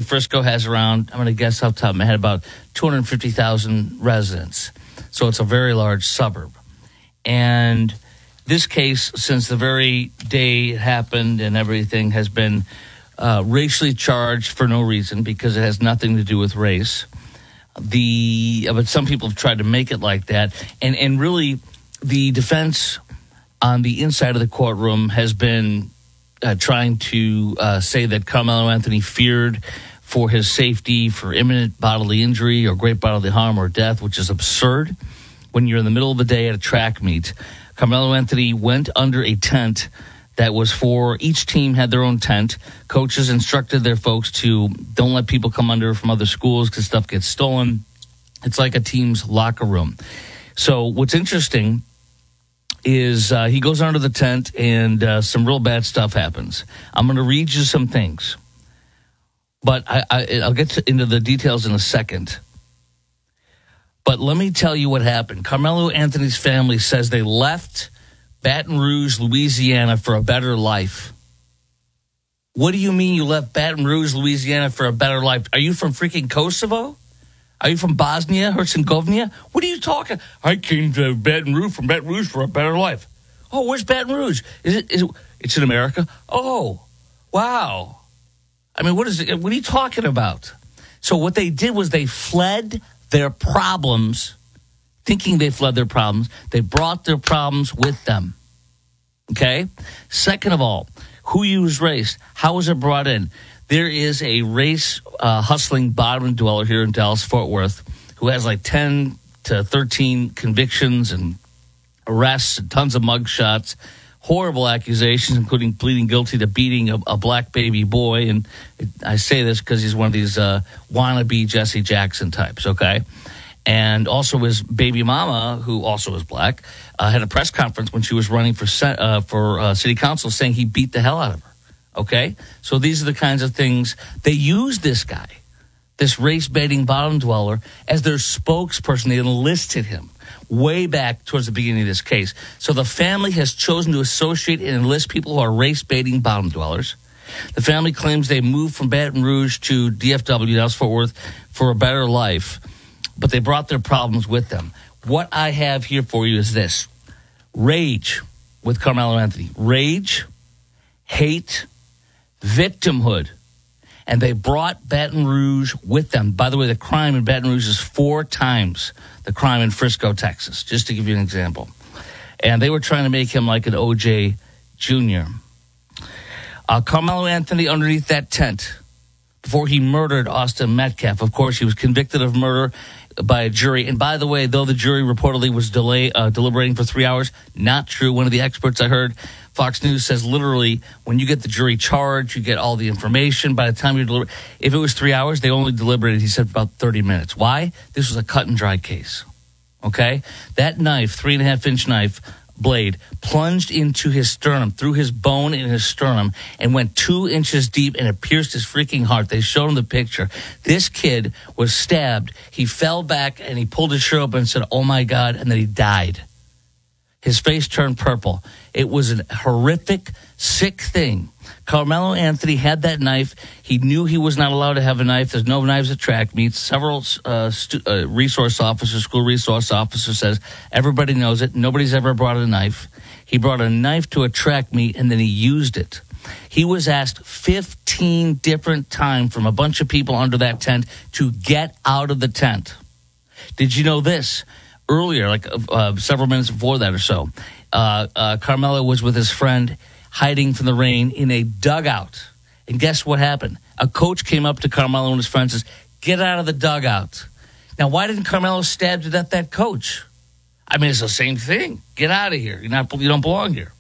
Frisco has around, I'm going to guess off the top of my head, about 250,000 residents. So it's a very large suburb. And this case, since the very day it happened and everything, has been racially charged for no reason because it has nothing to do with race. But some people have tried to make it like that. And really, the defense on the inside of the courtroom has been trying to say that Carmelo Anthony feared for his safety, for imminent bodily injury or great bodily harm or death, which is absurd. When you're in the middle of the day at a track meet, Carmelo Anthony went under a tent that was for each team had their own tent. Coaches instructed their folks to don't let people come under from other schools because stuff gets stolen. It's like a team's locker room. So what's interesting is he goes under the tent and some real bad stuff happens. I'm going to read you some things, but I'll get into the details in a second. But let me tell you what happened. Carmelo Anthony's family says they left Baton Rouge, Louisiana for a better life. What do you mean you left Baton Rouge, Louisiana for a better life? Are you from freaking Kosovo? Are you from Bosnia, Herzegovina? What are you talking? I came to Baton Rouge from Baton Rouge for a better life. Oh, where's Baton Rouge? It's in America? Oh, wow. I mean, what are you talking about? So what they did was they fled their problems, thinking they fled their problems. They brought their problems with them. Okay? Second of all, who used race? How was it brought in? There is a race hustling bottom dweller here in Dallas-Fort Worth who has like 10 to 13 convictions and arrests and tons of mugshots, horrible accusations, including pleading guilty to beating a black baby boy. And I say this because he's one of these wannabe Jesse Jackson types, okay? And also his baby mama, who also is black, had a press conference when she was running for city council saying he beat the hell out of her, okay? So these are the kinds of things. They use this guy, this race-baiting bottom dweller, as their spokesperson. They enlisted him way back towards the beginning of this case. So the family has chosen to associate and enlist people who are race-baiting bottom dwellers. The family claims they moved from Baton Rouge to DFW, Dallas-Fort Worth, for a better life, but they brought their problems with them. What I have here for you is this. Rage with Carmelo Anthony. Rage, hate, victimhood. And they brought Baton Rouge with them. By the way, the crime in Baton Rouge is 4 times the crime in Frisco, Texas, just to give you an example. And they were trying to make him like an O.J. Jr. Carmelo Anthony, underneath that tent, before he murdered Austin Metcalf, of course, he was convicted of murder by a jury. And by the way, though the jury reportedly was deliberating for 3 hours, not true. One of the experts I heard, Fox News, says literally when you get the jury charged, you get all the information. By the time you deliberate, if it was 3 hours, they only deliberated, he said, for about 30 minutes. Why? This was a cut and dry case. Okay? That knife, 3.5-inch knife, blade, plunged into his sternum, through his bone in his sternum, and went 2 inches deep, and it pierced his freaking heart. They showed him the picture. This kid was stabbed. He fell back, and he pulled his shirt up and said, "Oh, my God," and then he died. His face turned purple. It was a horrific, sick thing. Carmelo Anthony had that knife. He knew he was not allowed to have a knife. There's no knives at track meets. Several resource officers, school resource officer says, everybody knows it. Nobody's ever brought a knife. He brought a knife to a track meet, and then he used it. He was asked 15 different times from a bunch of people under that tent to get out of the tent. Did you know this? Earlier, like several minutes before that or so, Carmelo was with his friend hiding from the rain in a dugout. And guess what happened? A coach came up to Carmelo and his friend and says, "Get out of the dugout." Now, why didn't Carmelo stab to death that coach? I mean, it's the same thing. Get out of here. You don't belong here.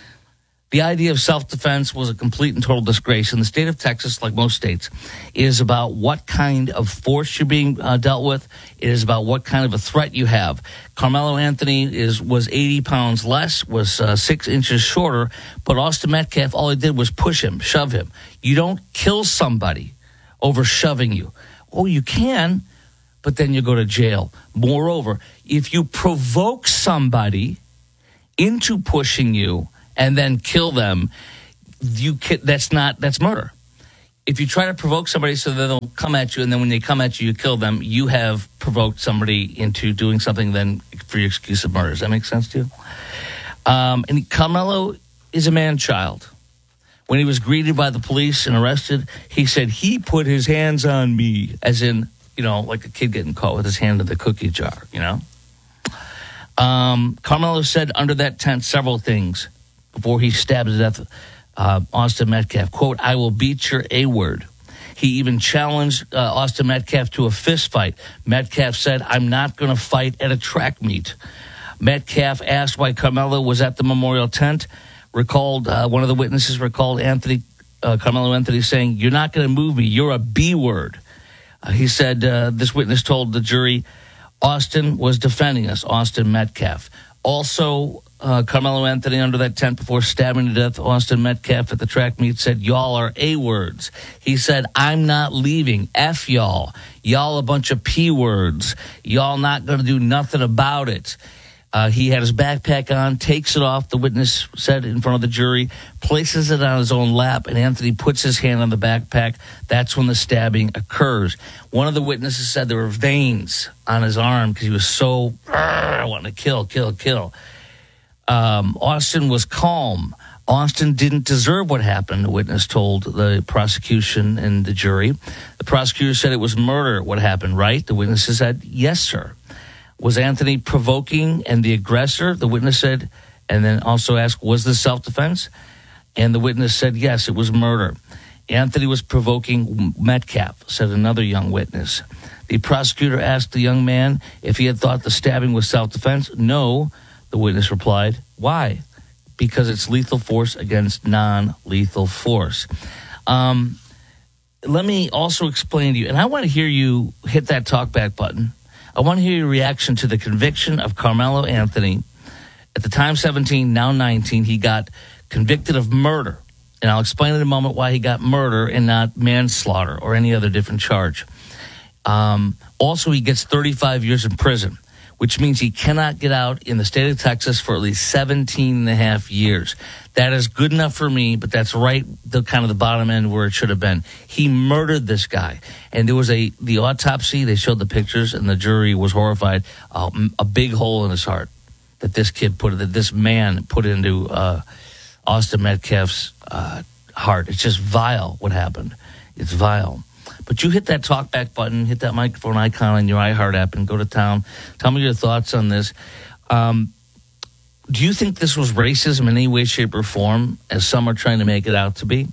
The idea of self-defense was a complete and total disgrace. And the state of Texas, like most states, is about what kind of force you're being dealt with. It is about what kind of a threat you have. Carmelo Anthony was 80 pounds less, was 6 inches shorter, but Austin Metcalf, all he did was push him, shove him. You don't kill somebody over shoving you. Oh, you can, but then you go to jail. Moreover, if you provoke somebody into pushing you and then kill them, that's murder. if you try to provoke somebody so that they'll come at you, and then when they come at you, you kill them, you have provoked somebody into doing something then for your excuse of murder. Does that make sense to you? And Carmelo is a man-child. When he was greeted by the police and arrested, he said, he put his hands on me, as in, like a kid getting caught with his hand in the cookie jar, Carmelo said under that tent several things before he stabbed to death Austin Metcalf. Quote, I will beat your A-word. He even challenged Austin Metcalf to a fist fight. Metcalf said, I'm not going to fight at a track meet. Metcalf asked why Carmelo was at the memorial tent. One of the witnesses recalled Carmelo Anthony saying, you're not going to move me. You're a B-word. He said this witness told the jury Austin was defending us, Austin Metcalf. Also, Carmelo Anthony under that tent before stabbing to death Austin Metcalf at the track meet said, y'all are A-words. He said, I'm not leaving. F y'all. Y'all a bunch of P-words. Y'all not going to do nothing about it. He had his backpack on, takes it off, the witness said in front of the jury, places it on his own lap, and Anthony puts his hand on the backpack. That's when the stabbing occurs. One of the witnesses said there were veins on his arm because he was so wanting to kill. Austin was calm. Austin didn't deserve what happened, the witness told the prosecution and the jury. The prosecutor said it was murder what happened, right? The witnesses said, yes, sir. Was Anthony provoking and the aggressor? The witness said, and then also asked, was this self-defense? And the witness said, yes, it was murder. Anthony was provoking Metcalf, said another young witness. The prosecutor asked the young man if he had thought the stabbing was self-defense. No, the witness replied. Why? Because it's lethal force against non-lethal force. Let me also explain to you, and I want to hear you hit that talkback button. I want to hear your reaction to the conviction of Carmelo Anthony. At the time 17, now 19, he got convicted of murder. And I'll explain in a moment why he got murder and not manslaughter or any other different charge. Also, he gets 35 years in prison, which means he cannot get out in the state of Texas for at least 17 and a half years. That is good enough for me, but that's right, the kind of the bottom end where it should have been. He murdered this guy. And there was the autopsy, they showed the pictures, and the jury was horrified. A big hole in his heart that this man put into Austin Metcalf's heart. It's just vile what happened. It's vile. But you hit that talkback button, hit that microphone icon on your iHeart app, and go to town. Tell me your thoughts on this. Do you think this was racism in any way, shape, or form, as some are trying to make it out to be?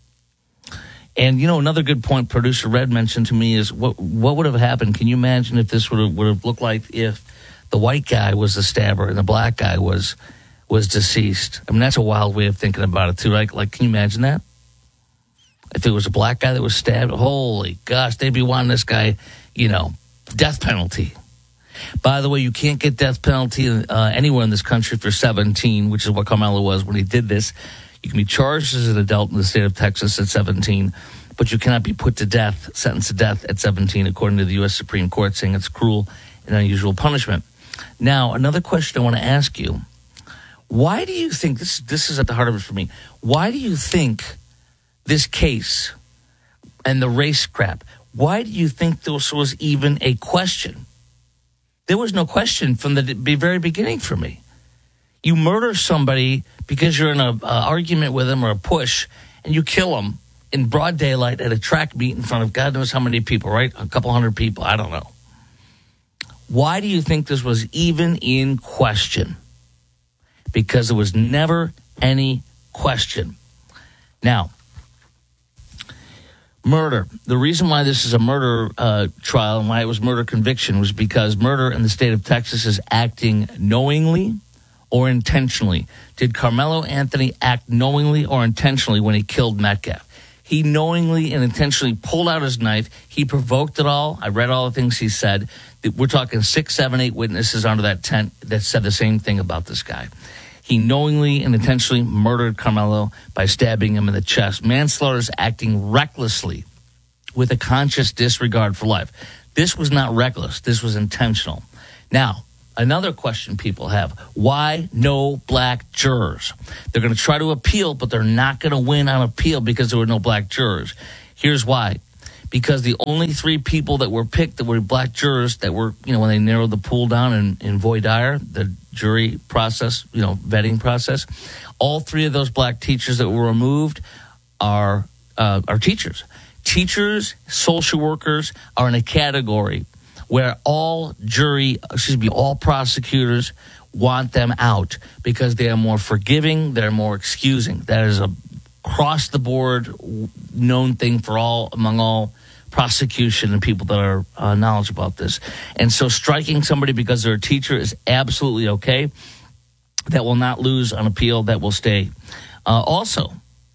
And, another good point producer Red mentioned to me is what would have happened? Can you imagine if this would have looked like if the white guy was the stabber and the black guy was deceased? I mean, that's a wild way of thinking about it, too. Like, can you imagine that? If it was a black guy that was stabbed, holy gosh, they'd be wanting this guy, death penalty. By the way, you can't get death penalty anywhere in this country for 17, which is what Carmelo was when he did this. You can be charged as an adult in the state of Texas at 17, but you cannot be put to death, sentenced to death at 17, according to the U.S. Supreme Court, saying it's cruel and unusual punishment. Now, another question I want to ask you. Why do you think, this is at the heart of it for me, why do you think this case and the race crap, why do you think this was even a question? There was no question from the very beginning for me. You murder somebody because you're in an argument with them or a push, and you kill them in broad daylight at a track meet in front of God knows how many people, right? A couple hundred people, I don't know. Why do you think this was even in question? Because there was never any question. Now, murder. The reason why this is a murder trial and why it was murder conviction was because murder in the state of Texas is acting knowingly or intentionally. Did Carmelo Anthony act knowingly or intentionally when he killed Metcalf? He knowingly and intentionally pulled out his knife. He provoked it all. I read all the things he said. We're talking 6, 7, 8 witnesses under that tent that said the same thing about this guy. He knowingly and intentionally murdered Carmelo by stabbing him in the chest. Manslaughter is acting recklessly with a conscious disregard for life. This was not reckless. This was intentional. Now, another question people have, why no black jurors? They're going to try to appeal, but they're not going to win on appeal because there were no black jurors. Here's why. Because the only 3 people that were picked that were black jurors that were, when they narrowed the pool down in voir dire, the jury process, vetting process, all 3 of those black teachers that were removed are teachers. Teachers, social workers are in a category where all prosecutors want them out because they are more forgiving, they're more excusing. That is a across-the-board known thing among all prosecution and people that are knowledgeable about this. And so striking somebody because they're a teacher is absolutely okay. That will not lose on appeal. That will stay. Also,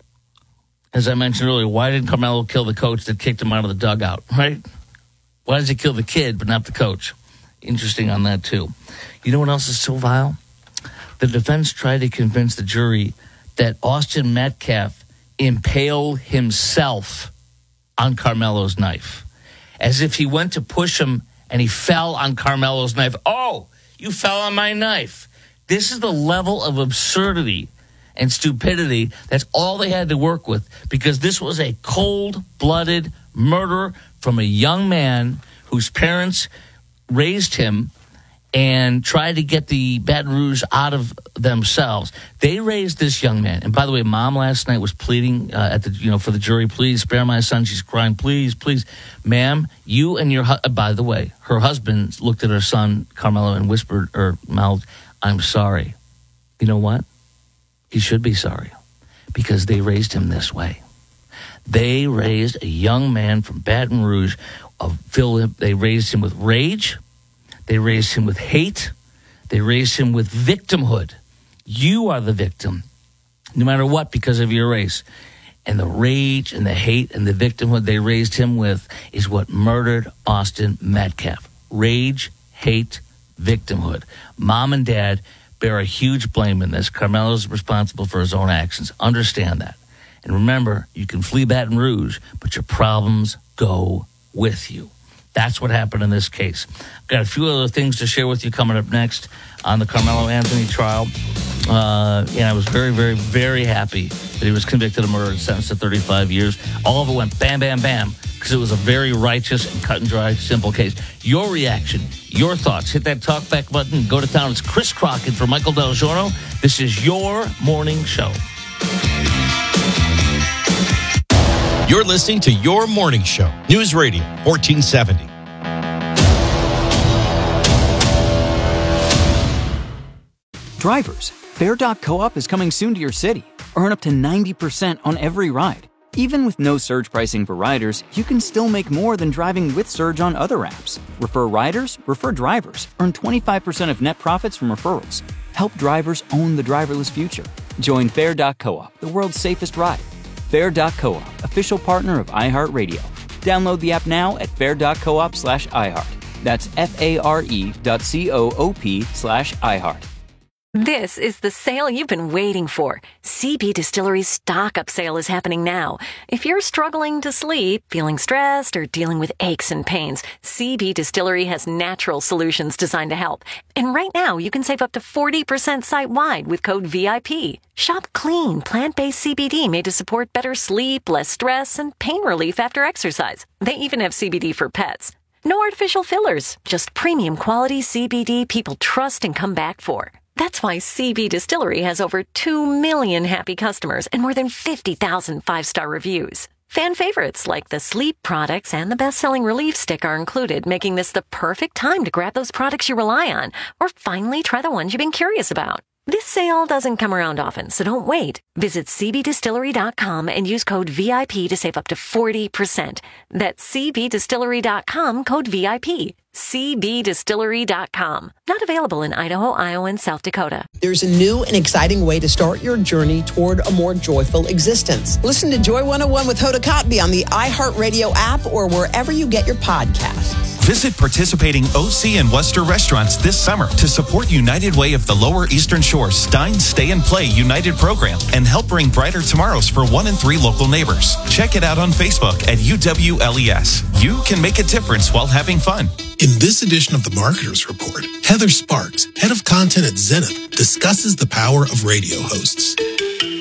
as I mentioned earlier, why didn't Carmelo kill the coach that kicked him out of the dugout, right? Why does he kill the kid but not the coach? Interesting on that, too. You know what else is so vile? The defense tried to convince the jury that Austin Metcalf impaled himself on Carmelo's knife, as if he went to push him and he fell on Carmelo's knife. Oh, you fell on my knife. This is the level of absurdity and stupidity. That's all they had to work with, because this was a cold-blooded murder from a young man whose parents raised him and tried to get the Baton Rouge out of themselves. They raised this young man. And by the way, mom last night was pleading for the jury, please spare my son. She's crying, please, please. Ma'am, you and your by the way, her husband looked at her son, Carmelo, and whispered or mouthed, I'm sorry. You know what? He should be sorry, because they raised him this way. They raised a young man from Baton Rouge. They raised him with rage. They raised him with hate. They raised him with victimhood. You are the victim, no matter what, because of your race. And the rage and the hate and the victimhood they raised him with is what murdered Austin Metcalf. Rage, hate, victimhood. Mom and dad bear a huge blame in this. Carmelo's responsible for his own actions. Understand that. And remember, you can flee Baton Rouge, but your problems go with you. That's what happened in this case. I've got a few other things to share with you coming up next on the Carmelo Anthony trial. And I was very, very, very happy that he was convicted of murder and sentenced to 35 years. All of it went bam, bam, bam, because it was a very righteous and cut and dry, simple case. Your reaction, your thoughts, hit that talk back button, go to town. It's Chris Crockett for Michael Del Giorno. This is your morning show. You're listening to Your Morning Show, News Radio 1470. Drivers, Fare.coop is coming soon to your city. Earn up to 90% on every ride. Even with no surge pricing for riders, you can still make more than driving with surge on other apps. Refer riders, refer drivers. Earn 25% of net profits from referrals. Help drivers own the driverless future. Join Fare.coop, the world's safest ride. Fare.coop, official partner of iHeartRadio. Download the app now at fare.coop/iHeart. That's FARE.coop/iHeart. This is the sale you've been waiting for. CB Distillery's Stock Up Sale is happening now. If you're struggling to sleep, feeling stressed, or dealing with aches and pains, CB Distillery has natural solutions designed to help. And right now, you can save up to 40% site-wide with code VIP. Shop clean, plant-based CBD made to support better sleep, less stress, and pain relief after exercise. They even have CBD for pets. No artificial fillers, just premium quality CBD people trust and come back for. That's why CB Distillery has over 2 million happy customers and more than 50,000 five-star reviews. Fan favorites like the sleep products and the best-selling Relief Stick are included, making this the perfect time to grab those products you rely on or finally try the ones you've been curious about. This sale doesn't come around often, so don't wait. Visit cbdistillery.com and use code VIP to save up to 40%. That's cbdistillery.com, code VIP. cbdistillery.com. Not available in Idaho, Iowa, and South Dakota. There's a new and exciting way to start your journey toward a more joyful existence. Listen to Joy 101 with Hoda Kotb on the iHeartRadio app or wherever you get your podcasts. Visit participating OC and Western restaurants this summer to support United Way of the Lower Eastern Shore Stein Stay and Play United program and help bring brighter tomorrows for 1 in 3 local neighbors. Check it out on Facebook at UWLES. You can make a difference while having fun. In this edition of the Marketers Report, Heather Sparks, head of content at Zenith, discusses the power of radio hosts.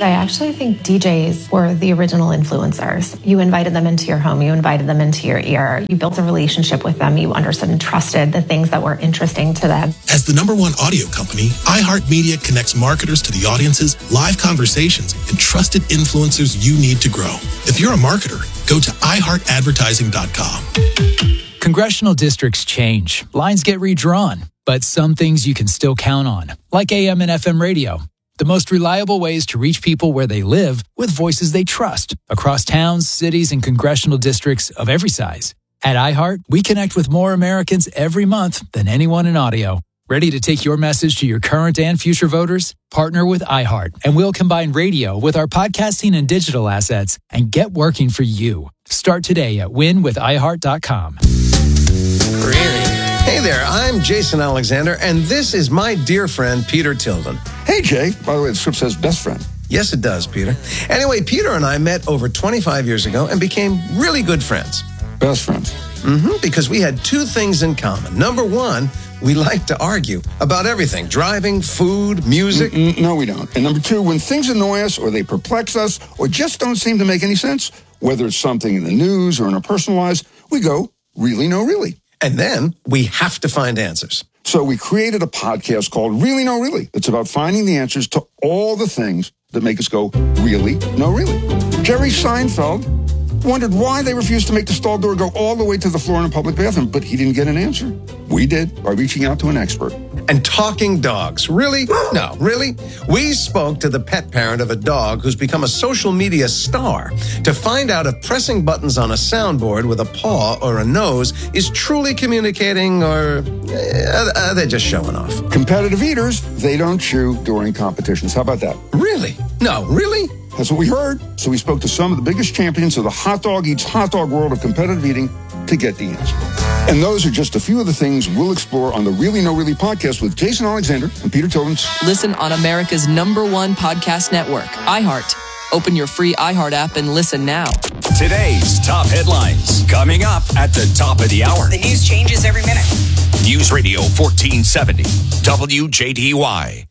I actually think DJs were the original influencers. You invited them into your home. You invited them into your ear. You built a relationship with them. You understood and trusted the things that were interesting to them. As the #1 audio company, iHeartMedia connects marketers to the audiences, live conversations, and trusted influencers you need to grow. If you're a marketer, go to iHeartAdvertising.com. Congressional districts change. Lines get redrawn. But some things you can still count on, like AM and FM radio. The most reliable ways to reach people where they live with voices they trust across towns, cities, and congressional districts of every size. At iHeart, we connect with more Americans every month than anyone in audio. Ready to take your message to your current and future voters? Partner with iHeart, and we'll combine radio with our podcasting and digital assets and get working for you. Start today at winwithiheart.com. Hey there, I'm Jason Alexander, and this is my dear friend, Peter Tilden. Hey, Jay. By the way, the script says best friend. Yes, it does, Peter. Anyway, Peter and I met over 25 years ago and became really good friends. Best friends. Because we had two things in common. Number one, we like to argue about everything. Driving, food, music. No, we don't. And number two, when things annoy us or they perplex us or just don't seem to make any sense, whether it's something in the news or in our personal lives, we go, really, no, really. And then we have to find answers. So we created a podcast called Really, No, Really. It's about finding the answers to all the things that make us go, really, no, really. Jerry Seinfeld wondered why they refused to make the stall door go all the way to the floor in a public bathroom, but he didn't get an answer. We did by reaching out to an expert. And talking dogs. Really? No, really? We spoke to the pet parent of a dog who's become a social media star to find out if pressing buttons on a soundboard with a paw or a nose is truly communicating, or are they just showing off? Competitive eaters, they don't chew during competitions. How about that? Really? No, really? That's what we heard. So we spoke to some of the biggest champions of the hot dog eats hot dog world of competitive eating to get the answer. And those are just a few of the things we'll explore on the Really No Really podcast with Jason Alexander and Peter Tilden. Listen on America's #1 podcast network, iHeart. Open your free iHeart app and listen now. Today's top headlines coming up at the top of the hour. The news changes every minute. News Radio 1470, WJDY.